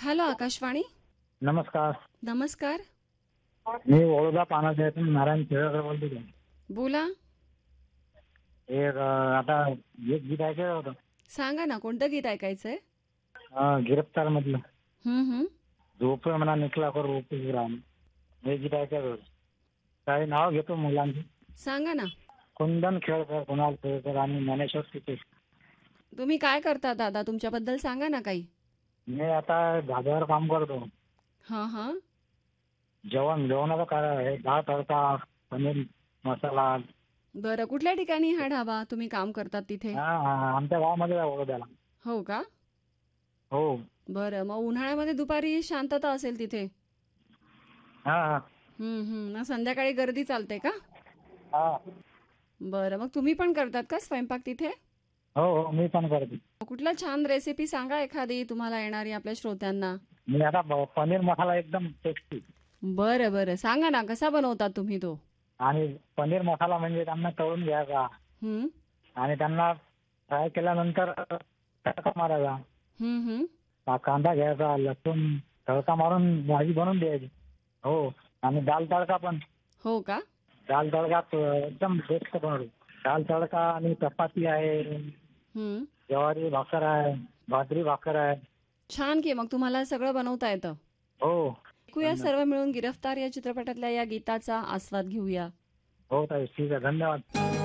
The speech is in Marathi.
हॅलो आकाशवाणी. नमस्कार. नमस्कार. मी वडोदा पानाशेतून नारायण खेळकर बोलतो. बोला. आता एक गीत ऐकायचं होतं. सांगा ना, कोणतं गीत ऐकायचंय? गिरफ्तार मधलं हम्म. झोप म्हणा निकला कर राम हे गीत ऐकायचं होतं. काही नाव घेतो मुलांची. सांगा ना. कुंदन खेळकर, कुणाल खेळकर आणि ज्ञानेश्वर तिथे. तुम्ही काय करता दादा? तुमच्याबद्दल सांगा ना काही. मी आता धाब्यावर काम करतो. हा हा. जेवणाचं काय आहे, डाळ तडका, पनीर मसाला. बरं, कुठल्या ठिकाणी हा ढाबा तुम्ही काम करतात तिथे? आमच्या गावामध्ये आहे वडोद्याला. हो का? हो. बरं, मग उन्हाळ्यामध्ये दुपारी शांतता असेल तिथे. हा मग संध्याकाळी गर्दी चालते का? हा. बरं, मग तुम्ही पण करतात का स्वयंपाक तिथे? हो हो, मी पण करतो. कुठला छान रेसिपी सांगा एखादी तुम्हाला येणारी आपल्या श्रोत्यांना. मी आता पनीर मसाला एकदम टेस्टी. बरं बरं, सांगा ना कसा बनवतात तुम्ही तो. आणि पनीर मसाला म्हणजे त्यांना तळून घ्यायचा हम्म आणि त्यांना फ्राय केल्यानंतर तडका मारायचा. हम्म. कांदा घ्यायचा, लसूण तडका मारून भाजी बनवून द्यायची. हो. आणि दाल तडका पण. हो का? दाल तडका एकदम बेस्ट बनवतो. दाल तडका आणि चपाती आहे, हम्म. ज्वारी भाकर आहे, बाजरी भाकर आहे. छान की, मग तुम्हाला सगळं बनवता येतं. हो. ऐकूया सर्व मिळून गिरफ्तार या चित्रपटातल्या या गीताचा आस्वाद घेऊया. हो ताई, ठीक आहे, धन्यवाद.